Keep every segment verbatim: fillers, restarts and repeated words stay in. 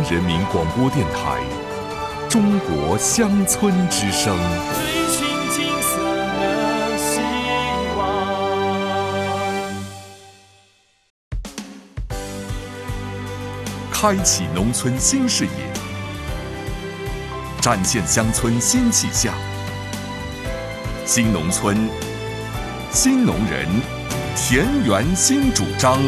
人民广播电台中国乡村之声， 追寻金色的希望， 开启农村新视野，展现乡村新气象。新农村，新农人，田园新主张。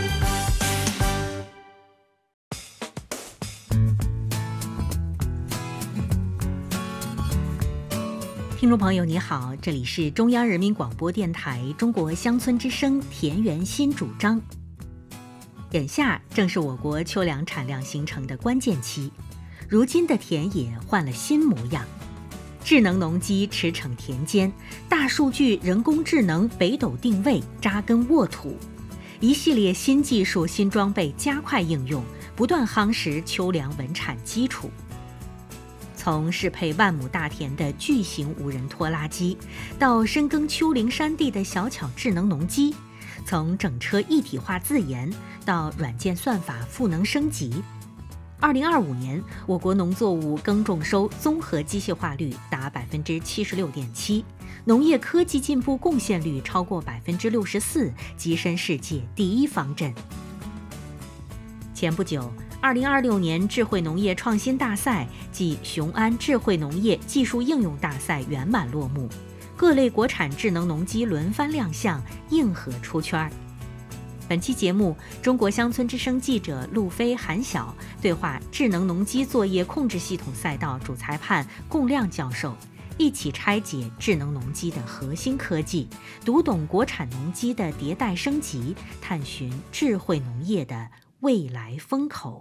听众朋友你好，这里是中央人民广播电台中国乡村之声田园新主张。眼下正是我国秋粮产量形成的关键期，如今的田野换了新模样，智能农机驰骋田间，大数据、人工智能、北斗定位扎根沃土，一系列新技术、新装备加快应用，不断夯实秋粮稳产基础。从适配万亩大田的巨型无人拖拉机，到深耕丘陵山地的小巧智能农机，从整车一体化自研到软件算法赋能升级。二零二五年，我国农作物耕种收综合机械化率达百分之七十六点七，农业科技进步贡献率超过百分之六十四，跻身世界第一方阵。前不久，二零二六年智慧农业创新大赛暨雄安智慧农业技术应用大赛圆满落幕，各类国产智能农机轮番亮相，硬核出圈。本期节目，中国乡村之声记者陆飞、韩晓对话智能农机作业控制系统赛道主裁判龚亮教授，一起拆解智能农机的核心科技，读懂国产农机的迭代升级，探寻智慧农业的未来风口。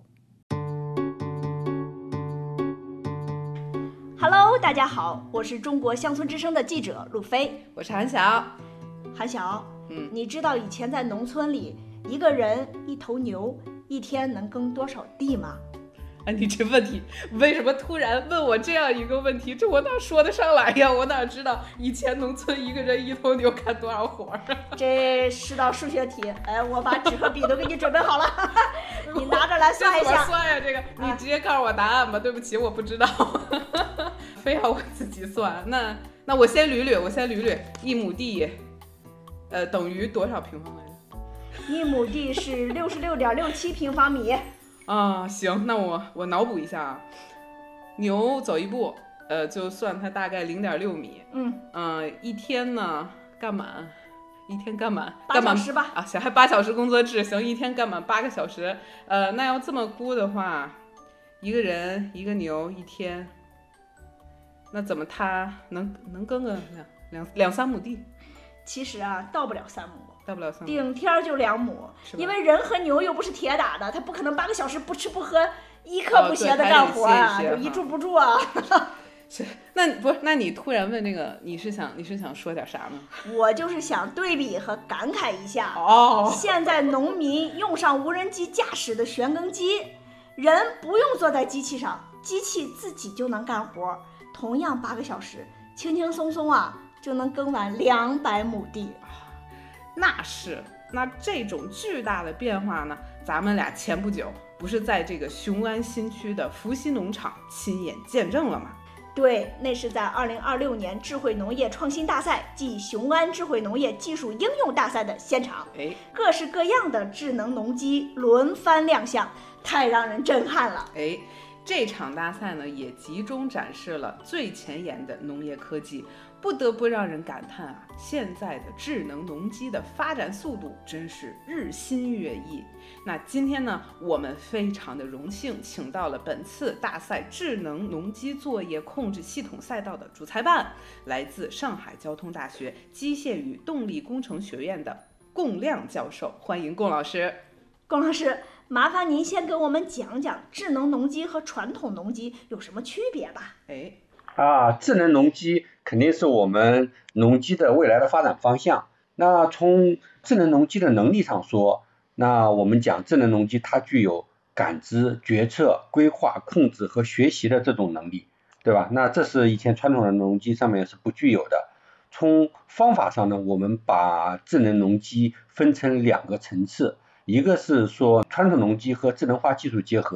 Hello， 大家好，我是中国乡村之声的记者陆飞， 我是韩晓。 韩晓， 嗯， 你知道以前在农村里，一个人一头牛一天能耕多少地吗？ 哎，你这问题为什么突然问我这样一个问题？这我哪说得上来呀？我哪知道以前农村一个人一头牛干多少活儿？ 这是道数学题，哎，我把纸和笔都给你准备好了，你拿着来算一下。 这怎么算呀？这个你直接告诉我答案吧。啊、对不起，我不知道，非要我自己算。那那我先捋捋，我先捋捋，一亩地，呃，等于多少平方来着？ 一亩地是六十六点六七平方米。 啊，行，那我我脑补一下啊，牛走一步，呃，就算它大概零点六米， 嗯， 呃，一天呢干满，一天干满八小时吧， 啊，行，还八小时工作制，行，一天干满八个小时，呃，那要这么估的话，一个人一个牛一天，那怎么他能能耕个两两两三亩地？ 其实啊，到不了三亩。 到不了三亩， 顶天就两亩，因为人和牛又不是铁打的，他不可能八个小时不吃不喝、一刻不歇的干活啊，就、哦、一住不住啊。 是，那不是？那你突然问这个，你是想你是想说点啥呢？ 我就是想对比和感慨一下哦， 现在农民用上无人机驾驶的旋耕机，人不用坐在机器上，机器自己就能干活，同样八个小时，轻轻松松啊就能耕完两百亩地。 那是，那这种巨大的变化呢，咱们俩前不久不是在这个雄安新区的伏羲农场亲眼见证了吗？ 对，那是在二零二六年智慧农业创新大赛暨雄安智慧农业技术应用大赛的现场， 哎， 各式各样的智能农机轮番亮相，太让人震撼了。 哎，这场大赛呢，也集中展示了最前沿的农业科技。不得不让人感叹啊，现在的智能农机的发展速度真是日新月异。那今天呢，我们非常的荣幸，请到了本次大赛智能农机作业控制系统赛道的主裁判，来自上海交通大学机械与动力工程学院的龚亮教授，欢迎龚老师。 龚老师，麻烦您先给我们讲讲智能农机和传统农机有什么区别吧？ 哎。 啊，智能农机肯定是我们农机的未来的发展方向。那从智能农机的能力上说，那我们讲智能农机它具有感知、决策、规划、控制和学习的这种能力，对吧？那这是以前传统的农机上面是不具有的。从方法上呢，我们把智能农机分成两个层次，一个是说传统农机和智能化技术结合，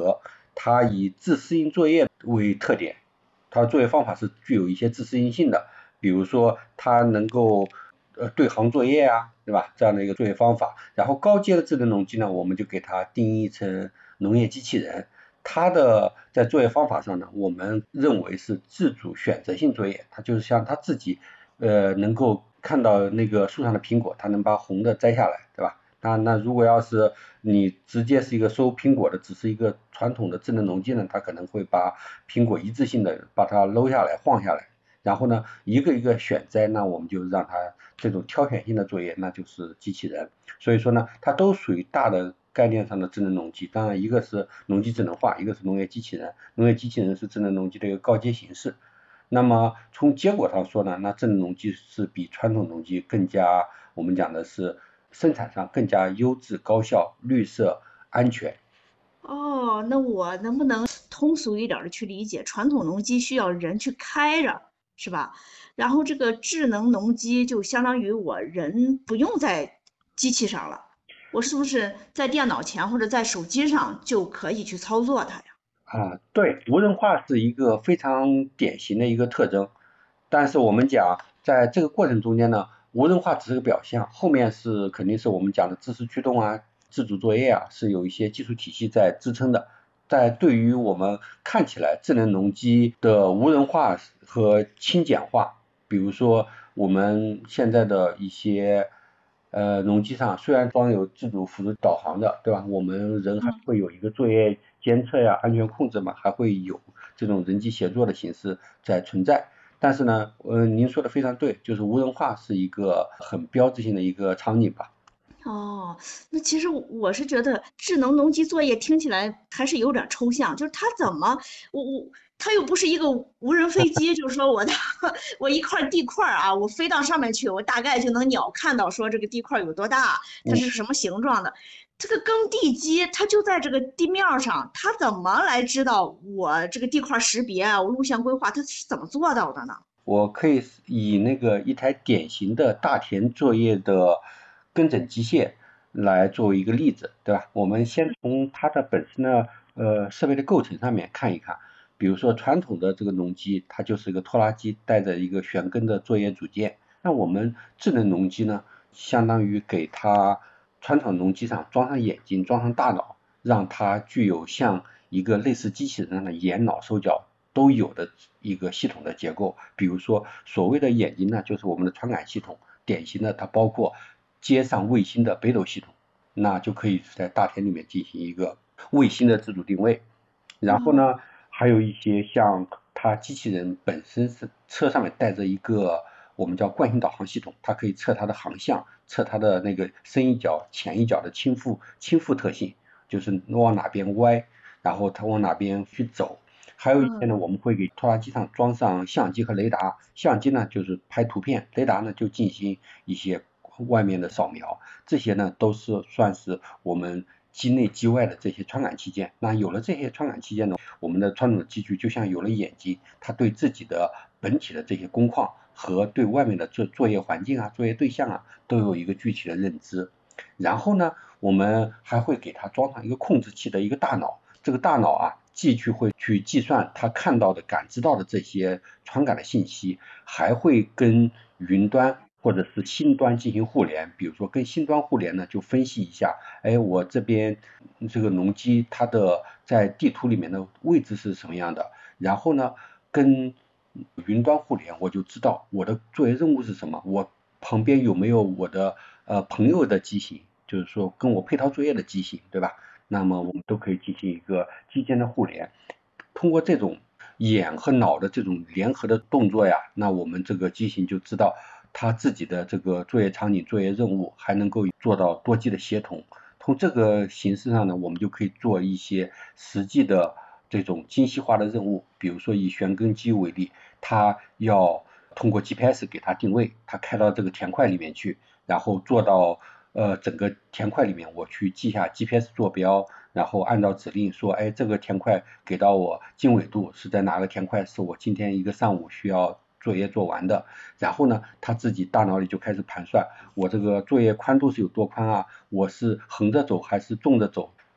它以自适应作业为特点，它作业方法是具有一些自适应性的，比如说它能够呃对行作业啊，对吧？这样的一个作业方法。然后高阶的智能农机呢，我们就给它定义成农业机器人，它的在作业方法上呢，我们认为是自主选择性作业，它就是像它自己呃能够看到那个树上的苹果，它能把红的摘下来，对吧？那那如果要是你直接是一个收苹果的，只是一个传统的智能农机呢，它可能会把苹果一次性的把它搂下来晃下来，然后呢一个一个选摘，那我们就让它这种挑选性的作业，那就是机器人。所以说呢，它都属于大的概念上的智能农机。当然一个是农机智能化，一个是农业机器人，农业机器人是智能农机的一个高阶形式。那么从结果上说呢，那智能农机是比传统农机更加，我们讲的是生产上更加优质、高效、绿色、安全。 哦，那我能不能通俗一点的去理解，传统农机需要人去开着，是吧？然后这个智能农机就相当于我人不用在机器上了，我是不是在电脑前或者在手机上就可以去操作它呀？ 啊，对，无人化是一个非常典型的一个特征，但是我们讲在这个过程中间呢，无人化只是个表象，后面是肯定是我们讲的自适驱动啊、自主作业啊，是有一些技术体系在支撑的。在对于我们看起来智能农机的无人化和轻简化，比如说我们现在的一些呃农机上虽然装有自主辅助导航的，对吧？我们人还会有一个作业监测呀、安全控制嘛，还会有这种人机协作的形式在存在。但是呢，呃，您说的非常对，就是无人化是一个很标志性的一个场景吧。 哦，那其实我是觉得智能农机作业听起来还是有点抽象，就是它怎么，我我它又不是一个无人飞机，就是说我的我一块地块啊，我飞到上面去，我大概就能鸟看到说这个地块有多大，它是什么形状的。这个耕地机它就在这个地面上，它怎么来知道我这个地块识别啊，我路线规划，它是怎么做到的呢？ 我可以以那个一台典型的大田作业的耕整机械来作为一个例子，对吧？我们先从它的本身的呃设备的构成上面看一看。比如说传统的这个农机，它就是一个拖拉机带着一个旋耕的作业组件。那我们智能农机呢，相当于给它传统农机上装上眼睛，装上大脑，让它具有像一个类似机器人的眼脑手脚都有的一个系统的结构。比如说所谓的眼睛呢，就是我们的传感系统，典型的它包括接上卫星的北斗系统，那就可以在大田里面进行一个卫星的自主定位。然后呢，还有一些像它机器人本身是车上面带着一个我们叫惯性导航系统，它可以测它的航向，测它的那个深一脚、浅一脚的倾覆倾覆特性，就是往哪边歪，然后它往哪边去走。还有一些呢，我们会给拖拉机上装上相机和雷达，相机呢就是拍图片，雷达呢就进行一些外面的扫描，这些呢都是算是我们机内机外的这些传感器件。那有了这些传感器件呢，我们的传统的机具就像有了眼睛，它对自己的本体的这些工况和对外面的作作业环境啊、作业对象啊都有一个具体的认知。然后呢，我们还会给它装上一个控制器的一个大脑，这个大脑啊既去会去计算它看到的、感知到的这些传感的信息，还会跟云端或者是新端进行互联。比如说跟新端互联呢，就分析一下，哎，我这边这个农机它的在地图里面的位置是什么样的，然后呢跟云端互联，我就知道我的作业任务是什么，我旁边有没有我的呃朋友的机型，就是说跟我配套作业的机型，对吧？那么我们都可以进行一个机间的互联。通过这种眼和脑的这种联合的动作呀，那我们这个机型就知道它自己的这个作业场景、作业任务，还能够做到多机的协同。从这个形式上呢，我们就可以做一些实际的这种精细化的任务。比如说以旋耕机为例，它要通过 G P S 给它定位，它开到这个田块里面去，然后做到呃整个田块里面我去记下 G P S 坐标，然后按照指令说，哎，这个田块给到我经纬度是在哪个田块，是我今天一个上午需要作业做完的。然后呢，他自己大脑里就开始盘算，我这个作业宽度是有多宽啊，我是横着走还是纵着走，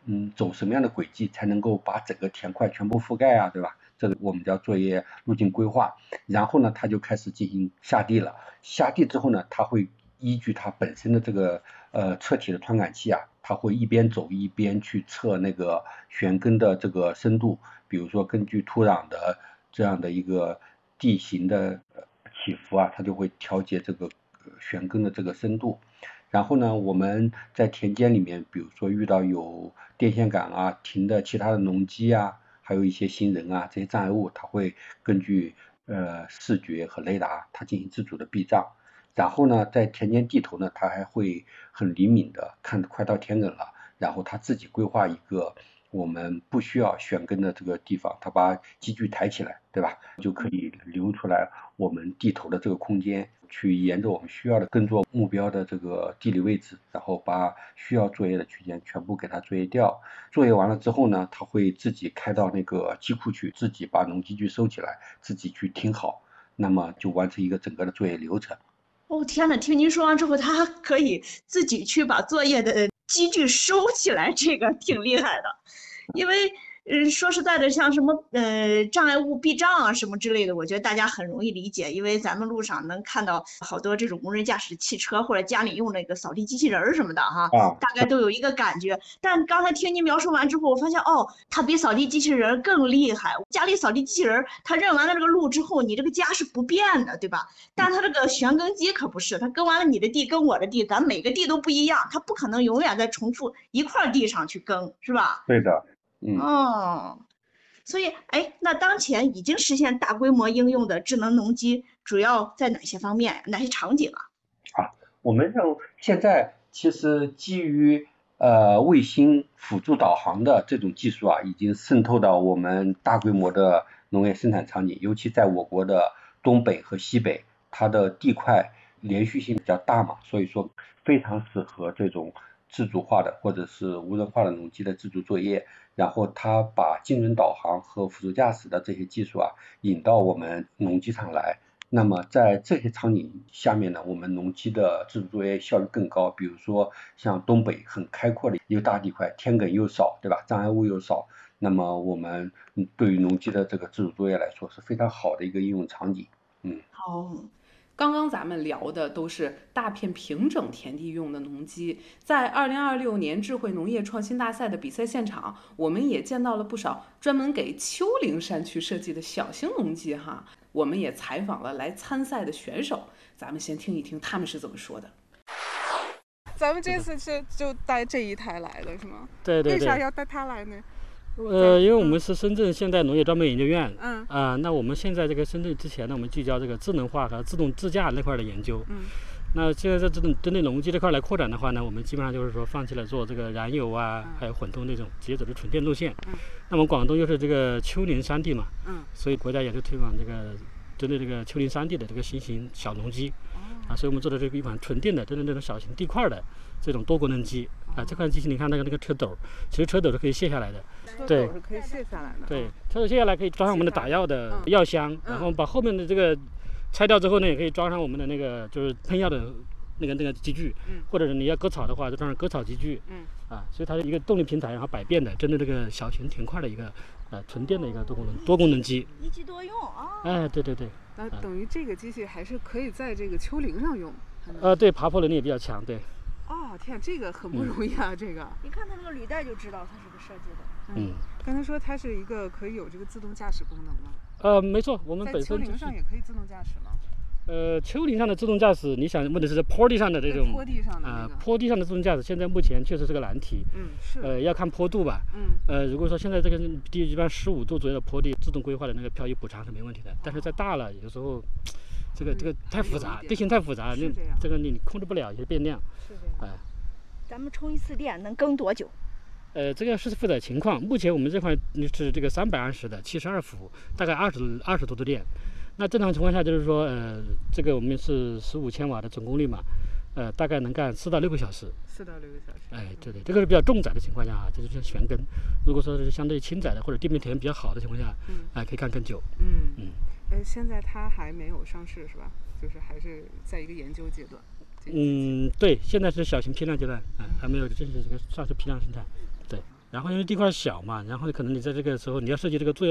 嗯走什么样的轨迹才能够把整个田块全部覆盖啊，对吧？这个我们叫作业路径规划。然后呢，他就开始进行下地了。下地之后呢，他会依据它本身的这个呃测体的传感器啊，它会一边走一边去测那个旋根的这个深度，比如说根据土壤的这样的一个地形的起伏啊，它就会调节这个旋根的这个深度。然后呢，我们在田间里面，比如说遇到有电线杆啊、停的其他的农机啊，还有一些行人啊这些障碍物，它会根据呃视觉和雷达，它进行自主的避障。然后呢，在田间地头呢，它还会很灵敏的看快到田埂了，然后它自己规划一个我们不需要旋根的这个地方，它把机具抬起来，对吧？就可以留出来我们地头的这个空间，去沿着我们需要的耕作目标的这个地理位置，然后把需要作业的区间全部给它作业掉。作业完了之后呢，它会自己开到那个机库去，自己把农机具收起来，自己去听好，那么就完成一个整个的作业流程。 哦天哪！听您说完之后，他可以自己去把作业的机具收起来，这个挺厉害的。因为，呃，说实在的，像什么呃障碍物避障啊什么之类的，我觉得大家很容易理解，因为咱们路上能看到好多这种无人驾驶汽车，或者家里用那个扫地机器人儿什么的哈， 啊， 大概都有一个感觉。但刚才听您描述完之后，我发现哦，它比扫地机器人更厉害。家里扫地机器人，它认完了这个路之后，你这个家是不变的，对吧？但它这个旋耕机可不是，它耕完了你的地跟我的地，咱每个地都不一样，它不可能永远在重复一块地上去耕，是吧？ 对的。嗯， 哦，所以哎，那当前已经实现大规模应用的智能农机，主要在哪些方面、哪些场景啊？ 啊，我们认为现在其实基于呃卫星辅助导航的这种技术啊，已经渗透到我们大规模的农业生产场景，尤其在我国的东北和西北，它的地块连续性比较大嘛，所以说非常适合这种自主化的或者是无人化的农机的自主作业。然后它把精准导航和辅助驾驶的这些技术啊引到我们农机上来。那么在这些场景下面呢，我们农机的自主作业效率更高。比如说像东北很开阔的一个大地块，田埂又少，对吧？障碍物又少，那么我们对于农机的这个自主作业来说是非常好的一个应用场景。嗯， 好。 刚刚咱们聊的都是大片平整田地用的农机，在二零二六年智慧农业创新大赛的比赛现场，我们也见到了不少专门给丘陵山区设计的小型农机哈。我们也采访了来参赛的选手，咱们先听一听他们是怎么说的。 咱们这次是就带这一台来的是吗？ 对对对。 为啥要带它来呢？ 呃，因为我们是深圳现代农业专门研究院， 嗯啊、呃，那我们现在这个深圳之前呢，我们聚焦这个智能化和自动自驾那块的研究， 嗯， 那现在在这种针对农机这块来扩展的话呢，我们基本上就是说放弃了做这个燃油啊， 嗯、 还有混动那种，直接走的纯电路线。 嗯， 那么广东又是这个丘陵山地嘛， 嗯， 所以国家也是推广这个针对这个丘陵山地的这个新型小农机， 哦、 啊，所以我们做的这个一款纯电的针对这种小型地块的这种多功能机。啊，这款机器你看那个那个车斗，其实车斗是可以卸下来的， 对，是可以卸下来的。 对，车斗卸下来可以装上我们的打药的药箱， 嗯、 然后把后面的这个拆掉之后呢，也可以装上我们的那个就是喷药的那个那个机具， 嗯， 或者是你要割草的话，就装上割草机具， 嗯， 啊，所以它是一个动力平台，然后百变的，针对这个小型田块的一个呃纯电的一个多功能多功能机， 一机多用啊。 哎，对对对。 那等于这个机器还是可以在这个丘陵上用。 呃，对，爬坡能力也比较强，对。 哦，天，这个很不容易啊！嗯、这个， 你看它那个履带就知道它是个设计的。 嗯， 刚才说它是一个可以有这个自动驾驶功能吗？ 呃，没错，我们本身、就是、 在丘陵上也可以自动驾驶吗？ 呃，丘陵上的自动驾驶，你想问的是在坡地上的这种坡地上的啊、 那个呃，坡地上的自动驾驶，现在目前确实是个难题。 嗯，是。 呃，要看坡度吧。 嗯。 呃，如果说现在这个地一般十五度左右的坡地，自动规划的那个漂移补偿是没问题的。但是再大了，有时候这个这个太复杂，地形太复杂，那这个你控制不了一些变量。 是这样。 哎、呃。 咱们充一次电能耕多久？ 呃，这个是负载情况。目前我们这块是这个三百安时的七十二伏，大概二十二十多度电。那正常情况下就是说，呃，这个我们是十五千瓦的总功率嘛，呃，大概能干四到六个小时。 四到六个小时。 哎，对对，这个是比较重载的情况下啊，这就是旋耕。如果说是相对轻载的或者地面条件比较好的情况下， 嗯， 哎、呃，可以干更久。 嗯嗯。 呃，现在它还没有上市是吧？就是还是在一个研究阶段。 嗯，对，现在是小型批量阶段，啊、呃，还没有正式这个上市批量生产。对， 然后因为地块小嘛，然后可能你在这个时候你要设计这个作业